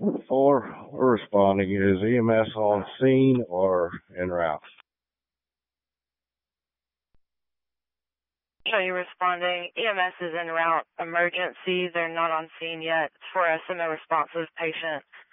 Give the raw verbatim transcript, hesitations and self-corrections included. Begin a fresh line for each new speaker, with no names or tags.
For we're responding, is E M S on scene or en route?
So you're responding, E M S is en route, emergency, they're not on scene yet. It's for a semi-responsive patient.